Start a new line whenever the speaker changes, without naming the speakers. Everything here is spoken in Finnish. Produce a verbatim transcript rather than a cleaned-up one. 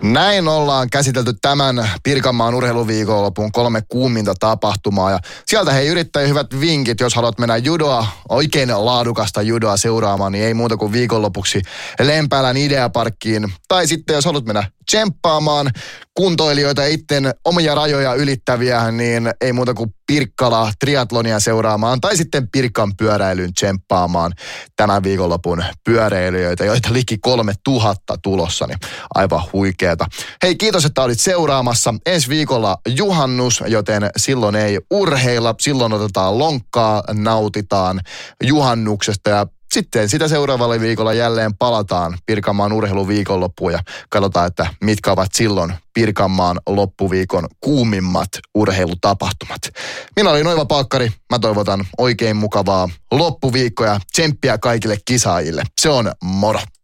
Näin ollaan käsitelty tämän Pirkanmaan urheiluviikonlopun kolme kuuminta tapahtumaa. Ja sieltä hei yrittäjä hyvät vinkit, jos haluat mennä judoa, oikein laadukasta judoa seuraamaan, niin ei muuta kuin viikonlopuksi Lempäälän Ideaparkkiin. Tai sitten jos haluat mennä tsemppaamaan kuntoilijoita itten omia rajoja ylittäviä, niin ei muuta kuin Pirkkala triathlonia seuraamaan tai sitten Pirkan pyöräilyn tsemppaamaan tämän viikonlopun pyöräilijöitä, joita liki kolme tuhatta tulossa, niin aivan huikeeta. Hei, kiitos, että olit seuraamassa. Ensi viikolla juhannus, joten silloin ei urheilla, silloin otetaan lonkkaa, nautitaan juhannuksesta ja sitten sitä seuraavalla viikolla jälleen palataan Pirkanmaan urheiluviikonloppuun ja katsotaan, että mitkä ovat silloin Pirkanmaan loppuviikon kuumimmat urheilutapahtumat. Minä olin Oiva Paakkari. Mä toivotan oikein mukavaa loppuviikkoa ja tsemppiä kaikille kisaajille. Se on moro!